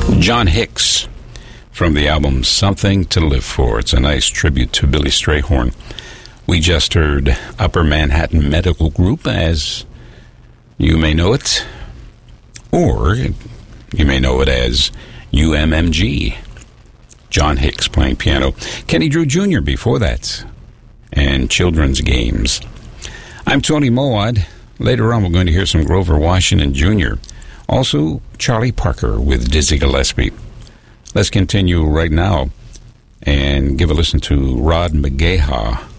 John Hicks from the album Something to Live For. It's a nice tribute to Billy Strayhorn. We just heard Upper Manhattan Medical Group, as you may know it, or you may know it as UMMG. John Hicks playing piano. Kenny Drew Jr. before that, and Children's Games. I'm Tony Mowat. Later on, we're going to hear some Grover Washington Jr., also Charlie Parker with Dizzy Gillespie. Let's continue right now and give a listen to Rod McGaha